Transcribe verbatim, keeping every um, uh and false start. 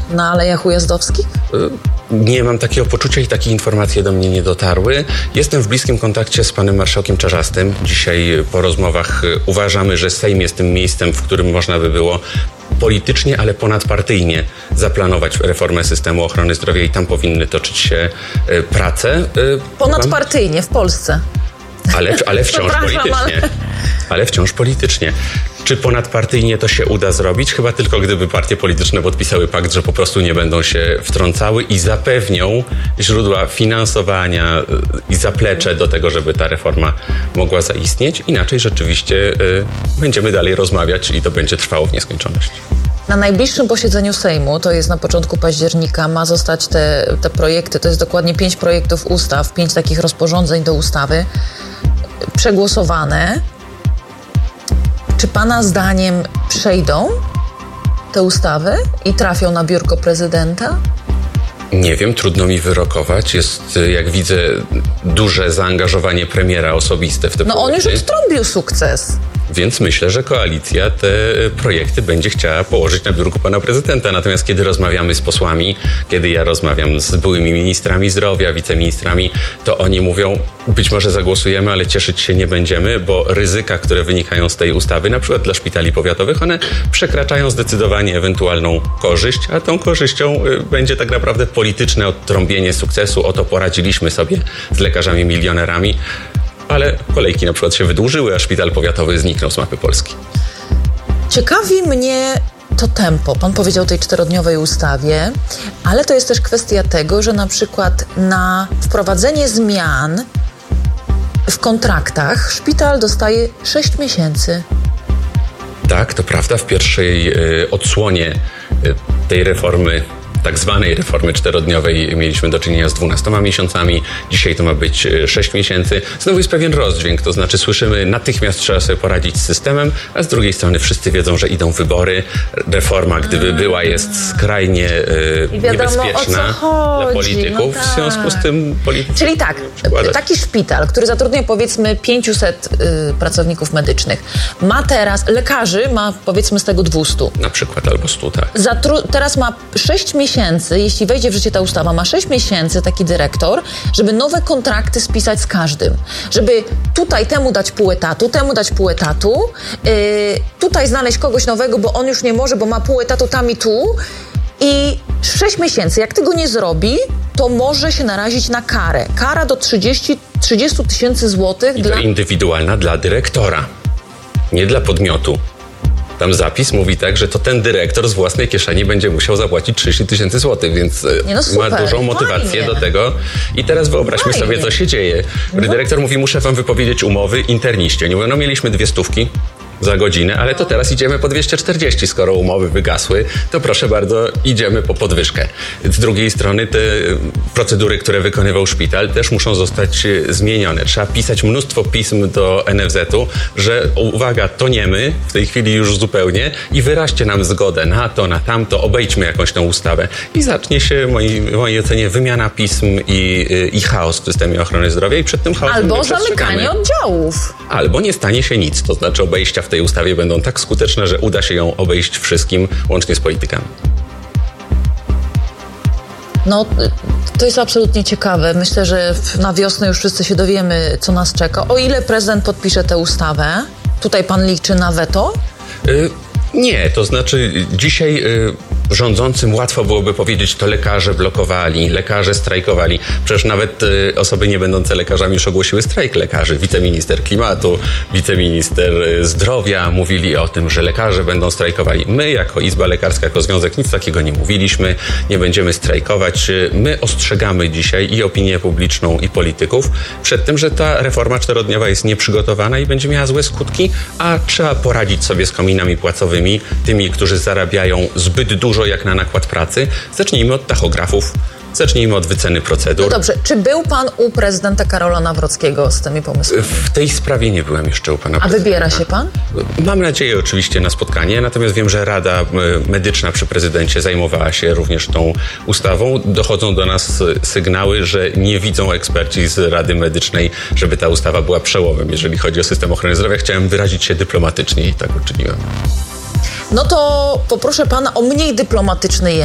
na Alejach Ujazdowskich? Nie mam takiego poczucia i takie informacje do mnie nie dotarły. Jestem w bliskim kontakcie z panem marszałkiem Czarzastym. Dzisiaj po rozmowach uważamy, że Sejm jest tym miejscem, w którym można by było politycznie, ale ponadpartyjnie zaplanować reformę systemu ochrony zdrowia i tam powinny toczyć się prace. Ponadpartyjnie w Polsce. Ale, ale wciąż politycznie. Ale... ale wciąż politycznie. Czy ponadpartyjnie to się uda zrobić? Chyba tylko gdyby partie polityczne podpisały pakt, że po prostu nie będą się wtrącały i zapewnią źródła finansowania i zaplecze do tego, żeby ta reforma mogła zaistnieć. Inaczej rzeczywiście y, będziemy dalej rozmawiać i to będzie trwało w nieskończoność. Na najbliższym posiedzeniu Sejmu, to jest na początku października, ma zostać te, te projekty, to jest dokładnie pięć projektów ustaw, pięć takich rozporządzeń do ustawy przegłosowane. Czy pana zdaniem przejdą te ustawy i trafią na biurko prezydenta? Nie wiem, trudno mi wyrokować. Jest, jak widzę, duże zaangażowanie premiera osobiste w te no projekty. No on już odtrąbił sukces. Więc myślę, że koalicja te projekty będzie chciała położyć na biurku pana prezydenta. Natomiast kiedy rozmawiamy z posłami, kiedy ja rozmawiam z byłymi ministrami zdrowia, wiceministrami, to oni mówią, być może zagłosujemy, ale cieszyć się nie będziemy, bo ryzyka, które wynikają z tej ustawy, na przykład dla szpitali powiatowych, one przekraczają zdecydowanie ewentualną korzyść, a tą korzyścią będzie tak naprawdę polityczne odtrąbienie sukcesu. Oto poradziliśmy sobie z lekarzami milionerami. Ale kolejki na przykład się wydłużyły, a szpital powiatowy zniknął z mapy Polski. Ciekawi mnie to tempo. Pan powiedział o tej czterodniowej ustawie, ale to jest też kwestia tego, że na przykład na wprowadzenie zmian w kontraktach szpital dostaje sześć miesięcy. Tak, to prawda. W pierwszej y, odsłonie y, tej reformy, tak zwanej reformy czterodniowej, mieliśmy do czynienia z dwunastoma miesiącami. Dzisiaj to ma być sześć miesięcy. Znowu jest pewien rozdźwięk, to znaczy słyszymy, natychmiast trzeba sobie poradzić z systemem, a z drugiej strony wszyscy wiedzą, że idą wybory. Reforma, gdyby była, jest skrajnie y, niebezpieczna dla polityków. No tak. W związku z tym politycy... Czyli tak, przykładać. Taki szpital, który zatrudnia powiedzmy pięciuset y, pracowników medycznych, ma teraz, lekarzy ma powiedzmy z tego dwieście. Na przykład, albo stu, tak. Zatru- teraz ma sześć miesięcy, jeśli wejdzie w życie ta ustawa, ma sześć miesięcy taki dyrektor, żeby nowe kontrakty spisać z każdym. Żeby tutaj temu dać pół etatu, temu dać pół etatu, yy, tutaj znaleźć kogoś nowego, bo on już nie może, bo ma pół etatu tam i tu. I sześć miesięcy, jak tego nie zrobi, to może się narazić na karę. Kara do trzydziestu tysięcy złotych. I dla... to indywidualna dla dyrektora, nie dla podmiotu. Tam zapis mówi tak, że to ten dyrektor z własnej kieszeni będzie musiał zapłacić trzydzieści tysięcy złotych, więc Nie no super, ma dużą motywację fajnie. do tego. I teraz wyobraźmy Fajnie. sobie, co się dzieje. No. Dyrektor mówi, muszę wam wypowiedzieć umowy, interniści. Oni mówią, no mieliśmy dwie stówki za godzinę, ale to teraz idziemy po dwieście czterdzieści, skoro umowy wygasły, to proszę bardzo, idziemy po podwyżkę. Z drugiej strony te procedury, które wykonywał szpital, też muszą zostać zmienione. Trzeba pisać mnóstwo pism do N F Z-u, że uwaga, toniemy w tej chwili już zupełnie i wyraźcie nam zgodę na to, na tamto, obejdźmy jakąś tą ustawę. I zacznie się, w mojej, w mojej ocenie, wymiana pism i, i chaos w systemie ochrony zdrowia i przed tym chaosem Albo zamykanie oddziałów. Albo nie stanie się nic, to znaczy obejścia w tej ustawie będą tak skuteczne, że uda się ją obejść wszystkim, łącznie z politykami. No, to jest absolutnie ciekawe. Myślę, że na wiosnę już wszyscy się dowiemy, co nas czeka. O ile prezydent podpisze tę ustawę, tutaj pan liczy na weto? Y- Nie, to znaczy dzisiaj y, rządzącym łatwo byłoby powiedzieć, to lekarze blokowali, lekarze strajkowali. Przecież nawet y, osoby nie będące lekarzami już ogłosiły strajk lekarzy. Wiceminister klimatu, wiceminister y, zdrowia mówili o tym, że lekarze będą strajkowali. My jako Izba Lekarska, jako Związek nic takiego nie mówiliśmy, nie będziemy strajkować. My ostrzegamy dzisiaj i opinię publiczną, i polityków przed tym, że ta reforma czterodniowa jest nieprzygotowana i będzie miała złe skutki, a trzeba poradzić sobie z kominami płacowymi, tymi, którzy zarabiają zbyt dużo jak na nakład pracy. Zacznijmy od tachografów, zacznijmy od wyceny procedur. No dobrze, czy był pan u prezydenta Karola Nawrockiego z tymi pomysłami? W tej sprawie nie byłem jeszcze u pana A prezydenta. wybiera się pan? Mam nadzieję oczywiście na spotkanie, natomiast wiem, że Rada Medyczna przy prezydencie zajmowała się również tą ustawą. Dochodzą do nas sygnały, że nie widzą eksperci z Rady Medycznej, żeby ta ustawa była przełomem, jeżeli chodzi o system ochrony zdrowia. Chciałem wyrazić się dyplomatycznie i tak uczyniłem. No to poproszę pana o mniej dyplomatyczny język.